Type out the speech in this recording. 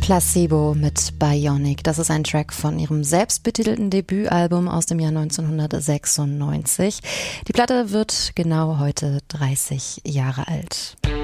Placebo mit Bionic. Das ist ein Track von ihrem selbstbetitelten Debütalbum aus dem Jahr 1996. Die Platte wird genau heute 30 Jahre alt.